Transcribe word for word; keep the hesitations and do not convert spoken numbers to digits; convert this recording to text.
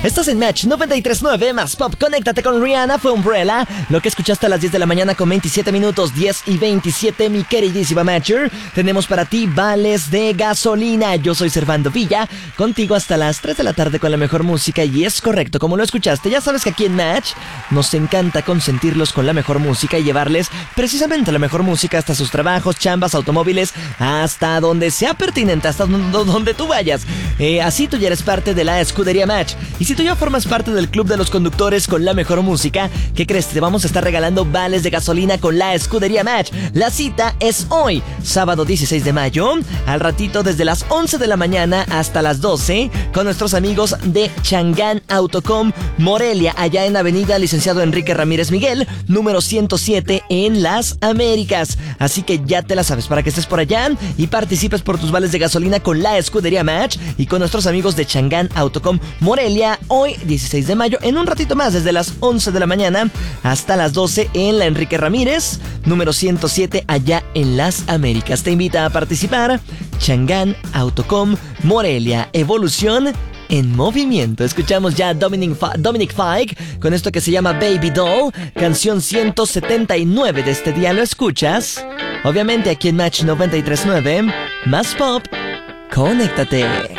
Estás en Match noventa y tres punto nueve más Pop. Conéctate con Rihanna, fue Umbrella. Lo que escuchaste a las diez de la mañana con veintisiete minutos, diez y veintisiete, mi queridísima Matcher. Tenemos para ti vales de gasolina. Yo soy Servando Villa, contigo hasta las tres de la tarde con la mejor música. Y es correcto, como lo escuchaste, ya sabes que aquí en Match nos encanta consentirlos con la mejor música y llevarles precisamente la mejor música hasta sus trabajos, chambas, automóviles, hasta donde sea pertinente, hasta donde tú vayas. Eh, así tú ya eres parte de la escudería Match. Y si tú ya formas parte del club de los conductores con la mejor música, ¿qué crees? Te vamos a estar regalando vales de gasolina con la escudería Match. La cita es hoy, sábado dieciséis de mayo, al ratito desde las once de la mañana hasta las doce, con nuestros amigos de Chang'an Autocom Morelia, allá en avenida Licenciado Enrique Ramírez Miguel, número ciento siete en Las Américas. Así que ya te la sabes, para que estés por allá y participes por tus vales de gasolina con la escudería Match y con nuestros amigos de Chang'an Autocom Morelia, hoy dieciséis de mayo, en un ratito más, desde las once de la mañana hasta las doce en la Enrique Ramírez, número ciento siete, allá en Las Américas. Te invita a participar Chang'an Autocom Morelia, evolución en movimiento. Escuchamos ya Dominic, Fa- Dominic Fike con esto que se llama Baby Doll, canción ciento setenta y nueve de este día. Lo escuchas, obviamente, aquí en Match noventa y tres punto nueve, más Pop. Conéctate.